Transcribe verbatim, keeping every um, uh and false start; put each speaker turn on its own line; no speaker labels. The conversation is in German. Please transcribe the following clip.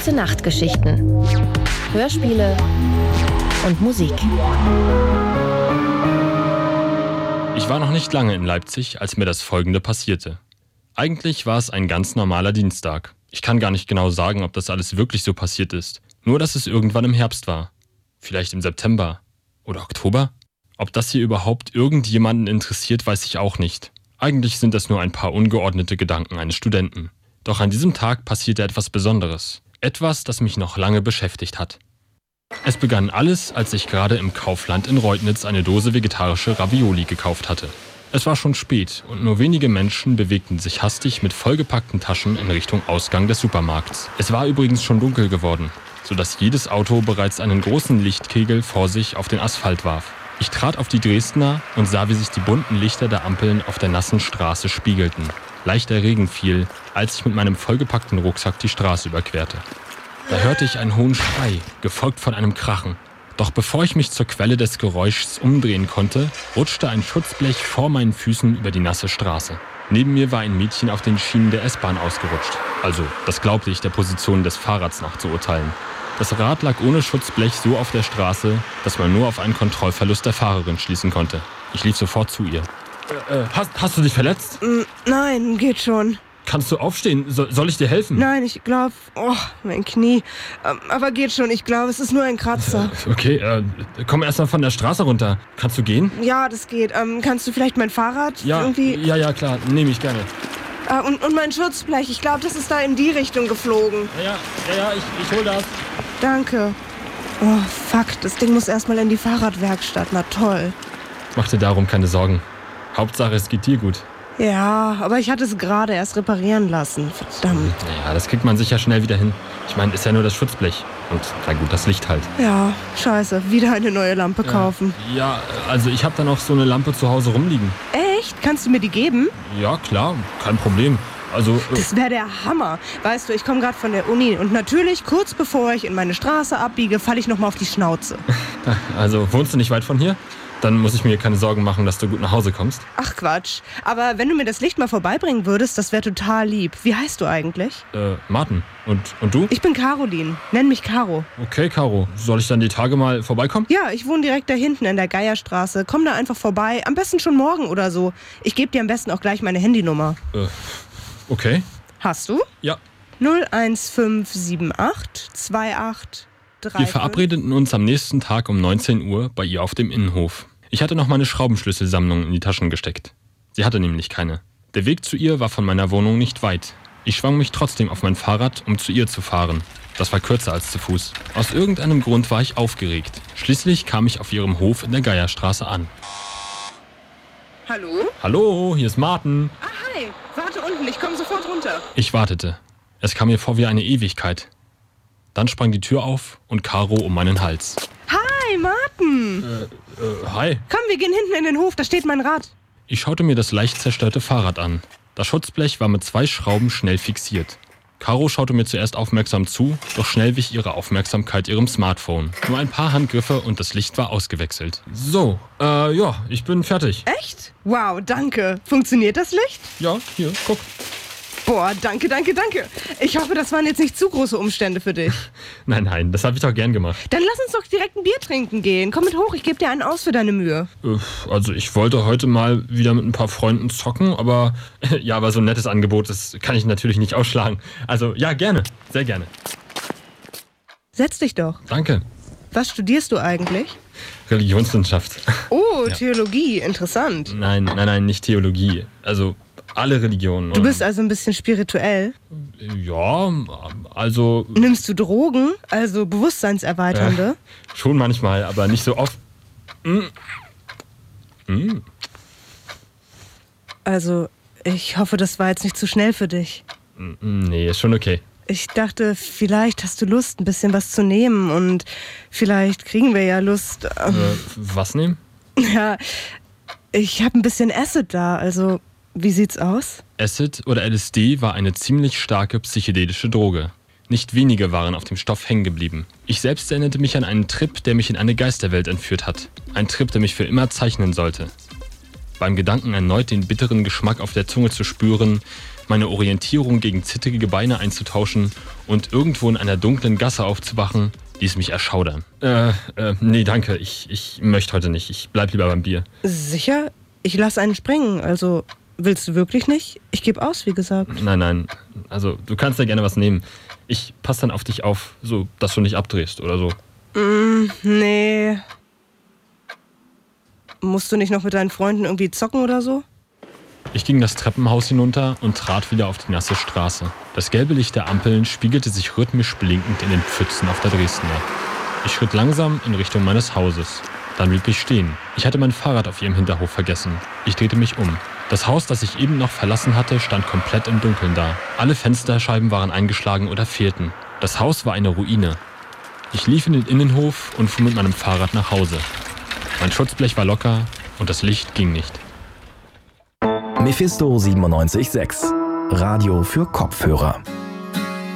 Gute Nachtgeschichten, Hörspiele und Musik.
Ich war noch nicht lange in Leipzig, als mir das Folgende passierte. Eigentlich war es ein ganz normaler Dienstag. Ich kann gar nicht genau sagen, ob das alles wirklich so passiert ist. Nur, dass es irgendwann im Herbst war. Vielleicht im September oder Oktober? Ob das hier überhaupt irgendjemanden interessiert, weiß ich auch nicht. Eigentlich sind das nur ein paar ungeordnete Gedanken eines Studenten. Doch an diesem Tag passierte etwas Besonderes. Etwas, das mich noch lange beschäftigt hat. Es begann alles, als ich gerade im Kaufland in Reutnitz eine Dose vegetarische Ravioli gekauft hatte. Es war schon spät und nur wenige Menschen bewegten sich hastig mit vollgepackten Taschen in Richtung Ausgang des Supermarkts. Es war übrigens schon dunkel geworden, sodass jedes Auto bereits einen großen Lichtkegel vor sich auf den Asphalt warf. Ich trat auf die Dresdner und sah, wie sich die bunten Lichter der Ampeln auf der nassen Straße spiegelten. Leichter Regen fiel, als ich mit meinem vollgepackten Rucksack die Straße überquerte. Da hörte ich einen hohen Schrei, gefolgt von einem Krachen. Doch bevor ich mich zur Quelle des Geräuschs umdrehen konnte, rutschte ein Schutzblech vor meinen Füßen über die nasse Straße. Neben mir war ein Mädchen auf den Schienen der S-Bahn ausgerutscht. Also, das glaubte ich der Position des Fahrrads nach zu urteilen. Das Rad lag ohne Schutzblech so auf der Straße, dass man nur auf einen Kontrollverlust der Fahrerin schließen konnte. Ich lief sofort zu ihr. Äh, äh, hast, hast du dich verletzt?
Nein, geht schon.
Kannst du aufstehen? So, soll ich dir helfen?
Nein, ich glaube... Oh, mein Knie. Ähm, aber geht schon, ich glaube, es ist nur ein Kratzer.
Äh, okay, äh, komm erst mal von der Straße runter. Kannst du gehen?
Ja, das geht. Ähm, kannst du vielleicht mein Fahrrad
ja,
irgendwie...
Ja, ja, klar. Nehme ich gerne.
Äh, und, und mein Schutzblech. Ich glaube, das ist da in die Richtung geflogen.
Ja, ja, ja, ich, ich hol das.
Danke. Oh, fuck, das Ding muss erstmal in die Fahrradwerkstatt. Na toll.
Mach dir darum keine Sorgen. Hauptsache, es geht dir gut.
Ja, aber ich hatte es gerade erst reparieren lassen. Verdammt.
Ja, das kriegt man sicher schnell wieder hin. Ich meine, ist ja nur das Schutzblech. Und na gut, das Licht halt.
Ja, scheiße. Wieder eine neue Lampe kaufen.
Ja, also ich habe da noch so eine Lampe zu Hause rumliegen.
Echt? Kannst du mir die geben?
Ja, klar. Kein Problem. Also, äh
das wäre der Hammer. Weißt du, ich komme gerade von der Uni und natürlich, kurz bevor ich in meine Straße abbiege, falle ich nochmal auf die Schnauze.
Also, wohnst du nicht weit von hier? Dann muss ich mir keine Sorgen machen, dass du gut nach Hause kommst.
Ach Quatsch. Aber wenn du mir das Licht mal vorbeibringen würdest, das wäre total lieb. Wie heißt du eigentlich?
Äh, Martin. Und, und du?
Ich bin Caroline. Nenn mich Caro.
Okay, Caro. Soll ich dann die Tage mal vorbeikommen?
Ja, ich wohne direkt da hinten in der Geierstraße. Komm da einfach vorbei. Am besten schon morgen oder so. Ich gebe dir am besten auch gleich meine Handynummer.
Äh, okay.
Hast du?
Ja.
null eins fünf sieben acht zwei acht drei.
Wir verabredeten uns am nächsten Tag um neunzehn Uhr bei ihr auf dem Innenhof. Ich hatte noch meine Schraubenschlüsselsammlung in die Taschen gesteckt. Sie hatte nämlich keine. Der Weg zu ihr war von meiner Wohnung nicht weit. Ich schwang mich trotzdem auf mein Fahrrad, um zu ihr zu fahren. Das war kürzer als zu Fuß. Aus irgendeinem Grund war ich aufgeregt. Schließlich kam ich auf ihrem Hof in der Geierstraße an.
Hallo?
Hallo, hier ist Martin.
Ah, hi. Warte unten, ich komme sofort runter.
Ich wartete. Es kam mir vor wie eine Ewigkeit. Dann sprang die Tür auf und Caro um meinen Hals.
Hi, Martin.
Äh, äh, hi.
Komm, wir gehen hinten in den Hof, da steht mein Rad.
Ich schaute mir das leicht zerstörte Fahrrad an. Das Schutzblech war mit zwei Schrauben schnell fixiert. Caro schaute mir zuerst aufmerksam zu, doch schnell wich ihre Aufmerksamkeit ihrem Smartphone. Nur ein paar Handgriffe und das Licht war ausgewechselt. So, äh, ja, ich bin fertig.
Echt? Wow, danke. Funktioniert das Licht?
Ja, hier, guck.
Boah, danke, danke, danke. Ich hoffe, das waren jetzt nicht zu große Umstände für dich.
Nein, nein, das habe ich doch gern gemacht.
Dann lass uns doch direkt ein Bier trinken gehen. Komm mit hoch, ich gebe dir einen aus für deine Mühe.
Also ich wollte heute mal wieder mit ein paar Freunden zocken, aber ja, aber so ein nettes Angebot, das kann ich natürlich nicht ausschlagen. Also ja, gerne, sehr gerne.
Setz dich doch.
Danke.
Was studierst du eigentlich?
Religionswissenschaft.
Oh,
Ja.
Theologie, interessant.
Nein, nein, nein, nicht Theologie. Also alle Religionen.
Du bist also ein bisschen spirituell.
Ja, also...
Nimmst du Drogen, also bewusstseinserweiternde?
Äh, schon manchmal, aber nicht so oft. Mm. Mm.
Also, ich hoffe, das war jetzt nicht zu schnell für dich.
Mm, nee, ist schon okay.
Ich dachte, vielleicht hast du Lust, ein bisschen was zu nehmen und vielleicht kriegen wir ja Lust. Ähm,
Äh, was nehmen?
ja, ich habe ein bisschen Acid da, also wie sieht's aus?
Acid oder L S D war eine ziemlich starke psychedelische Droge. Nicht wenige waren auf dem Stoff hängen geblieben. Ich selbst erinnerte mich an einen Trip, der mich in eine Geisterwelt entführt hat. Ein Trip, der mich für immer zeichnen sollte. Beim Gedanken, erneut den bitteren Geschmack auf der Zunge zu spüren, meine Orientierung gegen zittrige Beine einzutauschen und irgendwo in einer dunklen Gasse aufzuwachen, ließ mich erschaudern. Äh, äh, nee, danke, ich, ich möchte heute nicht. Ich bleib lieber beim Bier.
Sicher? Ich lasse einen springen, also willst du wirklich nicht? Ich gebe aus, wie gesagt.
Nein, nein, also du kannst ja gerne was nehmen. Ich passe dann auf dich auf, so dass du nicht abdrehst oder so.
Mm, nee. Musst du nicht noch mit deinen Freunden irgendwie zocken oder so?
Ich ging das Treppenhaus hinunter und trat wieder auf die nasse Straße. Das gelbe Licht der Ampeln spiegelte sich rhythmisch blinkend in den Pfützen auf der Dresdner. Ich schritt langsam in Richtung meines Hauses. Dann blieb ich stehen. Ich hatte mein Fahrrad auf ihrem Hinterhof vergessen. Ich drehte mich um. Das Haus, das ich eben noch verlassen hatte, stand komplett im Dunkeln da. Alle Fensterscheiben waren eingeschlagen oder fehlten. Das Haus war eine Ruine. Ich lief in den Innenhof und fuhr mit meinem Fahrrad nach Hause. Mein Schutzblech war locker und das Licht ging nicht.
Mephisto siebenundneunzig Komma sechs. Radio für Kopfhörer.